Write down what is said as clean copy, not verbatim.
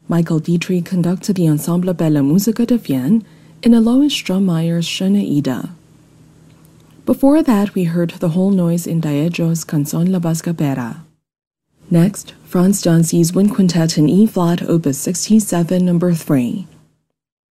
Michael Dietrich conducted the Ensemble Bella Musica de Vienne in Alois Strohmeyer's Schöne Ida. Before that, we heard the whole noise in Daeggio's Canzone La Bascapera. Next, Franz Jansi's Wind Quintet in E-flat, Opus 67, No. 3.